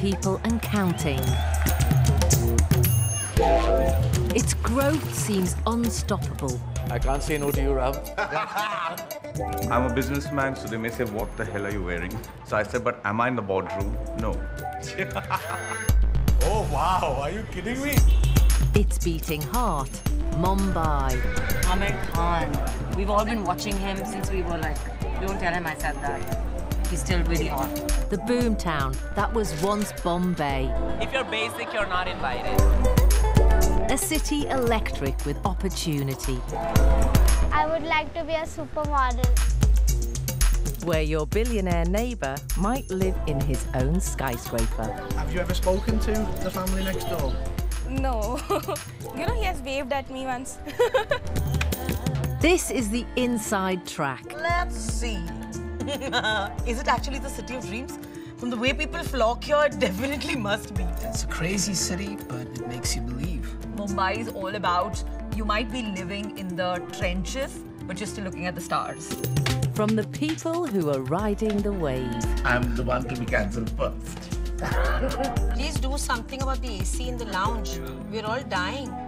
people and counting. Its growth seems unstoppable. I can't say no to you, Ram. I'm a businessman, so they may say, what the hell are you wearing? So I said, but am I in the boardroom? No. Oh, wow. Are you kidding me? Its beating heart, Mumbai. Amir Khan. We've all been watching him since we were like, don't tell him I said that. He's still really hot. The boomtown that was once Bombay. If you're basic, you're not invited. A city electric with opportunity. I would like to be a supermodel. Where your billionaire neighbour might live in his own skyscraper. Have you ever spoken to the family next door? No. You know, he has waved at me once. This is the Inside Track. Let's see. Is it actually the city of dreams? From the way people flock here, it definitely must be. It's a crazy city, but it makes you believe. Mumbai is all about, you might be living in the trenches, but you're still looking at the stars. From the people who are riding the wave. I'm the one to be cancelled first. Please do something about the AC in the lounge. We're all dying.